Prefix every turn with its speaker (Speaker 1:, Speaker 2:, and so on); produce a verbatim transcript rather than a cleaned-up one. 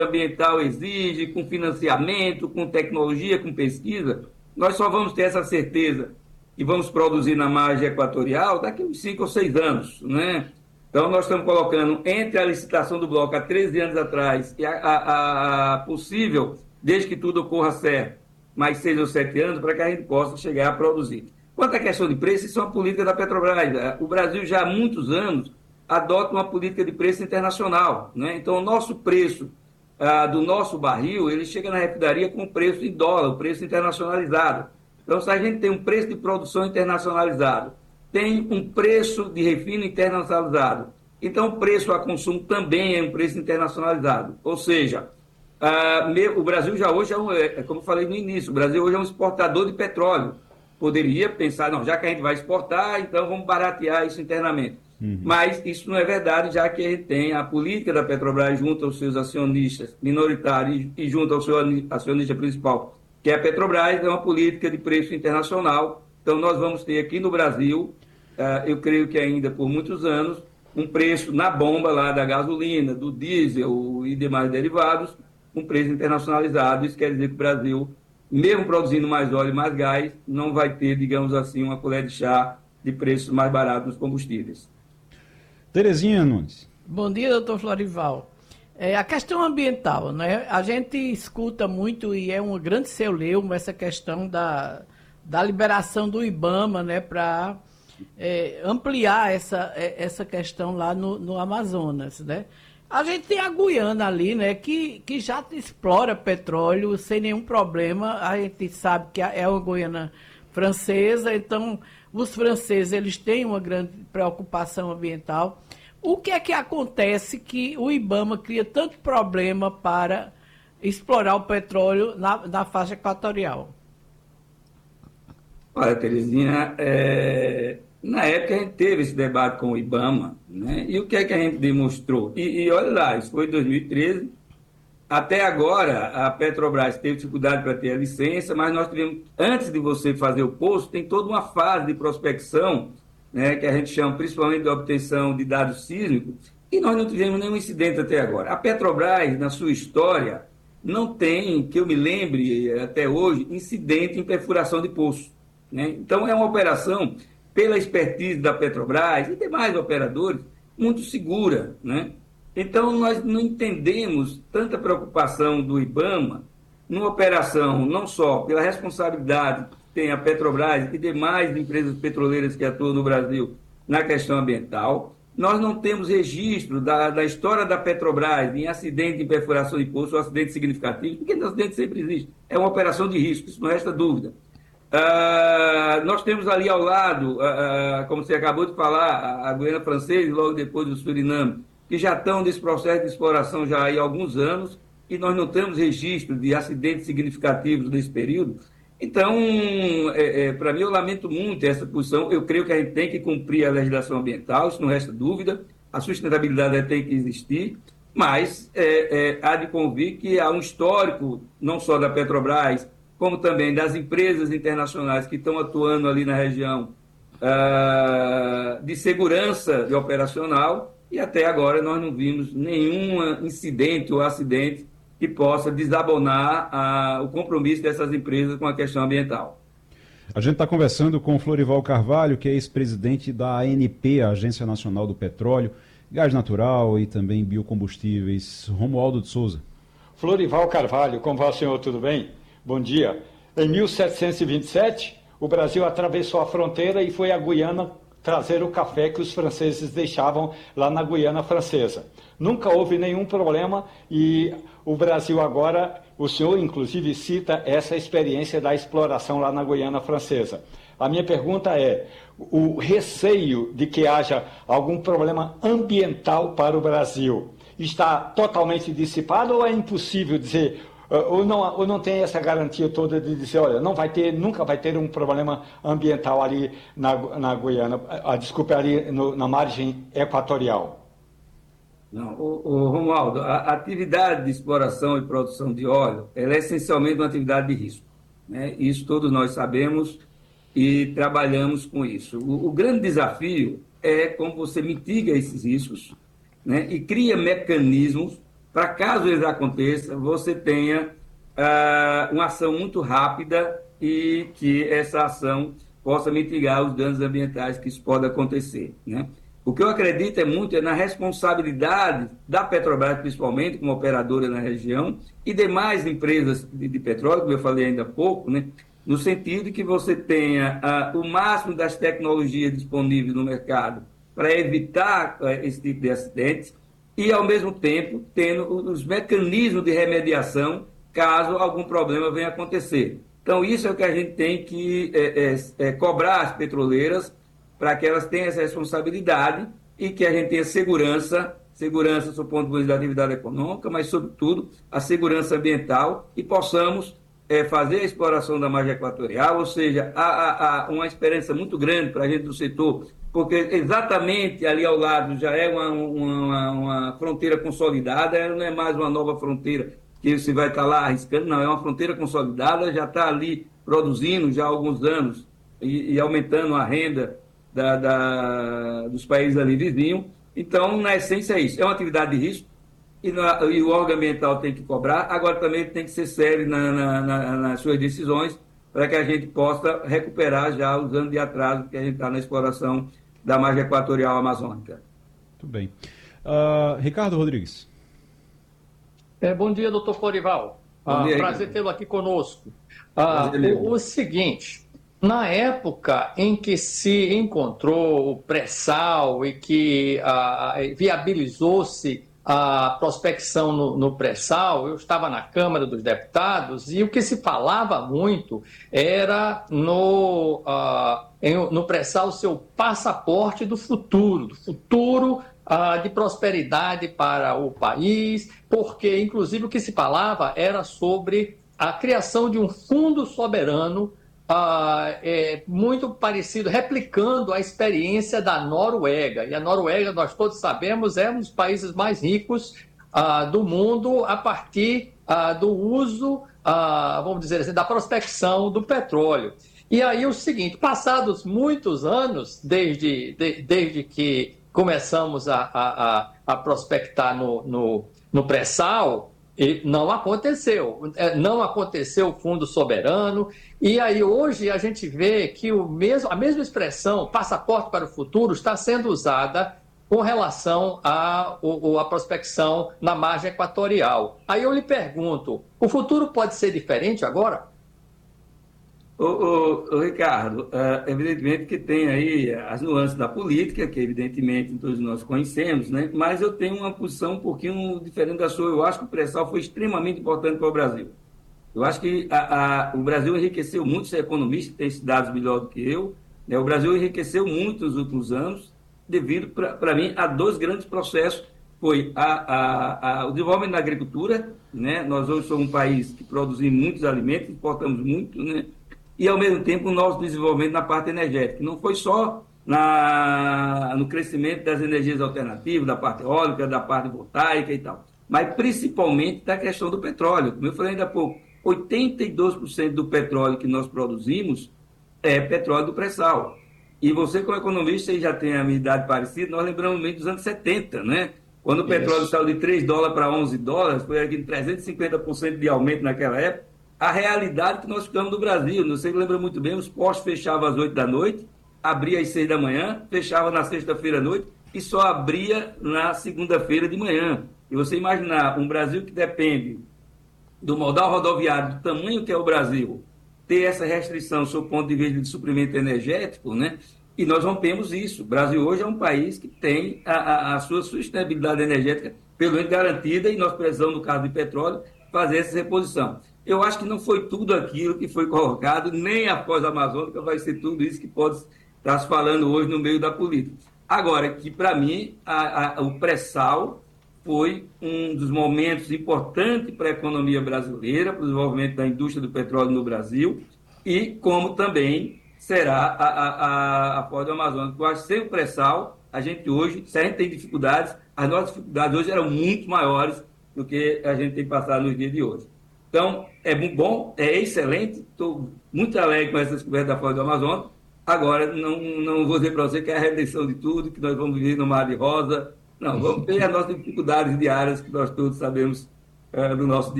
Speaker 1: ambiental exige, com financiamento, com tecnologia, com pesquisa, nós só vamos ter essa certeza que vamos produzir na margem equatorial daqui a uns cinco ou seis anos, né? Então, nós estamos colocando entre a licitação do bloco há treze anos atrás e a, a, a possível, desde que tudo ocorra certo, mais seis ou sete anos, para que a gente possa chegar a produzir. Quanto à questão de preço, isso é uma política da Petrobras. O Brasil já há muitos anos adota uma política de preço internacional, né? Então, o nosso preço ah, do nosso barril, ele chega na refinaria com preço em dólar, o preço internacionalizado. Então, se a gente tem um preço de produção internacionalizado, tem um preço de refino internacionalizado, então o preço a consumo também é um preço internacionalizado. Ou seja, ah, o Brasil já hoje, é, um, é, como eu falei no início, o Brasil hoje é um exportador de petróleo. Poderia pensar, não, já que a gente vai exportar, então vamos baratear isso internamente. Uhum. Mas isso não é verdade, já que a gente tem a política da Petrobras junto aos seus acionistas minoritários e junto ao seu acionista principal, que é a Petrobras, é uma política de preço internacional. Então, nós vamos ter aqui no Brasil, uh, eu creio que ainda por muitos anos, um preço na bomba lá da gasolina, do diesel e demais derivados, um preço internacionalizado. Isso quer dizer que o Brasil, mesmo produzindo mais óleo e mais gás, não vai ter, digamos assim, uma colher de chá de preços mais baratos dos combustíveis.
Speaker 2: Terezinha Nunes.
Speaker 3: Bom dia, doutor Florival. É, a questão ambiental, né? A gente escuta muito e é um grande celeuma essa questão da... da liberação do IBAMA, né, para é, ampliar essa, essa questão lá no, no Amazonas, né? A gente tem a Guiana ali, né, que, que já explora petróleo sem nenhum problema. A gente sabe que é uma Guiana francesa, então os franceses eles têm uma grande preocupação ambiental. O que é que acontece que o IBAMA cria tanto problema para explorar o petróleo na, na faixa equatorial?
Speaker 1: Olha, Terezinha, é... na época a gente teve esse debate com o IBAMA, né? E o que é que a gente demonstrou? E, e olha lá, isso foi em dois mil e treze. Até agora, a Petrobras teve dificuldade para ter a licença, mas nós tivemos, antes de você fazer o poço, tem toda uma fase de prospecção, né, que a gente chama principalmente de obtenção de dados sísmicos, e nós não tivemos nenhum incidente até agora. A Petrobras, na sua história, não tem, que eu me lembre até hoje, incidente em perfuração de poço, né? Então, é uma operação, pela expertise da Petrobras e demais operadores, muito segura, né? Então, nós não entendemos tanta preocupação do IBAMA numa operação, não só pela responsabilidade que tem a Petrobras e demais empresas petroleiras que atuam no Brasil na questão ambiental. Nós não temos registro da, da história da Petrobras em acidente em perfuração de poço, ou acidente significativo, porque acidente sempre existe. É uma operação de risco, isso não resta dúvida. Uh, nós temos ali ao lado, uh, uh, como você acabou de falar, a, a Guiana Francesa e logo depois o Suriname, que já estão nesse processo de exploração já há alguns anos, e nós não temos registro de acidentes significativos nesse período. Então, é, é, para mim, eu lamento muito essa posição. Eu creio que a gente tem que cumprir a legislação ambiental, isso não resta dúvida, a sustentabilidade tem que existir, mas é, é, há de convir que há um histórico, não só da Petrobras, como também das empresas internacionais que estão atuando ali na região, uh, de segurança de operacional, e até agora nós não vimos nenhum incidente ou acidente que possa desabonar uh, o compromisso dessas empresas com a questão ambiental.
Speaker 2: A gente está conversando com o Florival Carvalho, que é ex-presidente da A N P, a Agência Nacional do Petróleo, Gás Natural e também Biocombustíveis. Romualdo de Souza.
Speaker 4: Florival Carvalho, como vai o senhor, tudo bem? Bom dia. Em mil setecentos e vinte e sete, o Brasil atravessou a fronteira e foi à Guiana trazer o café que os franceses deixavam lá na Guiana Francesa. Nunca houve nenhum problema e o Brasil agora, o senhor inclusive cita essa experiência da exploração lá na Guiana Francesa. A minha pergunta é, o receio de que haja algum problema ambiental para o Brasil está totalmente dissipado ou é impossível dizer... Ou não, ou não tem essa garantia toda de dizer, olha, não vai ter, nunca vai ter um problema ambiental ali na, na Guiana, a, desculpa, ali no, na margem equatorial?
Speaker 1: Não, o, o Romualdo, a, a atividade de exploração e produção de óleo, ela é essencialmente uma atividade de risco, né? Isso todos nós sabemos e trabalhamos com isso. O, o grande desafio é como você mitiga esses riscos, né? E cria mecanismos para caso isso aconteça, você tenha uh, uma ação muito rápida e que essa ação possa mitigar os danos ambientais que isso pode acontecer, né? O que eu acredito é muito é na responsabilidade da Petrobras, principalmente como operadora na região, e demais empresas de, de petróleo, como eu falei ainda há pouco, né? No sentido de que você tenha uh, o máximo das tecnologias disponíveis no mercado para evitar uh, esse tipo de acidentes e, ao mesmo tempo, tendo os mecanismos de remediação caso algum problema venha acontecer. Então, isso é o que a gente tem que é, é, é, cobrar as petroleiras para que elas tenham essa responsabilidade e que a gente tenha segurança, segurança do ponto de vista da atividade econômica, mas, sobretudo, a segurança ambiental e possamos é, fazer a exploração da margem equatorial, ou seja, há, há, há uma esperança muito grande para a gente do setor, porque exatamente ali ao lado já é uma, uma, uma fronteira consolidada, não é mais uma nova fronteira que você vai estar lá arriscando, não, é uma fronteira consolidada, já está ali produzindo já há alguns anos e, e aumentando a renda da, da, dos países ali vizinhos. Então, na essência é isso, é uma atividade de risco e, na, e o órgão ambiental tem que cobrar, agora também tem que ser sério na, na, na, nas suas decisões para que a gente possa recuperar já os anos de atraso que a gente está na exploração da margem equatorial amazônica.
Speaker 2: Muito bem. Uh, Ricardo Rodrigues.
Speaker 5: É, bom dia, doutor Florival.
Speaker 1: Bom dia,
Speaker 5: ah, prazer tê-lo aqui conosco. Ah, o, o seguinte, na época em que se encontrou o pré-sal e que ah, viabilizou-se a prospecção no, no pré-sal, eu estava na Câmara dos Deputados e o que se falava muito era no, ah, em, no pré-sal o seu passaporte do futuro, do futuro de prosperidade para o país, porque, inclusive, o que se falava era sobre a criação de um fundo soberano ah, é, muito parecido, replicando a experiência da Noruega. E a Noruega, nós todos sabemos, é um dos países mais ricos ah, do mundo a partir ah, do uso, ah, vamos dizer assim, da prospecção do petróleo. E aí o seguinte, passados muitos anos, desde, de, desde que começamos a, a, a prospectar no, no, no pré-sal, e não aconteceu. Não aconteceu o Fundo Soberano. E aí hoje a gente vê que o mesmo, a mesma expressão, passaporte para o futuro, está sendo usada com relação à, à prospecção na margem equatorial. Aí eu lhe pergunto, o futuro pode ser diferente agora?
Speaker 1: Ô, ô, ô, Ricardo, uh, evidentemente que tem aí as nuances da política, que evidentemente todos nós conhecemos, né? Mas eu tenho uma posição um pouquinho diferente da sua. Eu acho que o pré-sal foi extremamente importante para o Brasil. Eu acho que a, a, o Brasil enriqueceu muito, você é economista, tem esses dados melhor do que eu, né? O Brasil enriqueceu muito nos últimos anos, devido, para mim, a dois grandes processos. Foi a, a, a, o desenvolvimento da agricultura, né? Nós hoje somos um país que produzimos muitos alimentos, exportamos muito, né? E, ao mesmo tempo, o nosso desenvolvimento na parte energética. Não foi só na, no crescimento das energias alternativas, da parte eólica, da parte voltaica e tal, mas principalmente da questão do petróleo. Como eu falei ainda há pouco, oitenta e dois por cento do petróleo que nós produzimos é petróleo do pré-sal. E você, como economista, já tem a minha idade parecida, nós lembramos meio dos anos setenta, né? Quando o petróleo saiu de três dólares para onze dólares, foi aqui de trezentos e cinquenta por cento de aumento naquela época. A realidade que nós ficamos no Brasil, você lembra muito bem, os postos fechavam às oito da noite, abria às seis da manhã, fechava na sexta-feira à noite e só abria na segunda-feira de manhã. E você imaginar um Brasil que depende do modal rodoviário, do tamanho que é o Brasil, ter essa restrição sob o ponto de vista de suprimento energético, né? E nós rompemos isso. O Brasil hoje é um país que tem a, a, a sua sustentabilidade energética pelo menos garantida e nós precisamos, no caso de petróleo, fazer essa reposição. Eu acho que não foi tudo aquilo que foi colocado, nem após a Amazônica vai ser tudo isso que pode estar se falando hoje no meio da política. Agora, que para mim, a, a, o pré-sal foi um dos momentos importantes para a economia brasileira, para o desenvolvimento da indústria do petróleo no Brasil, e como também será a, a, a, a Foz do Amazonas. Eu acho que sem o pré-sal, a gente hoje, se a gente tem dificuldades, as nossas dificuldades hoje eram muito maiores do que a gente tem passado nos dias de hoje. Então, é bom, é excelente, estou muito alegre com essa descoberta da Foz do Amazonas. Agora, não, não vou dizer para você que é a redenção de tudo, que nós vamos viver no mar de rosa Não, vamos ter as nossas dificuldades diárias, que nós todos sabemos é, do nosso dia.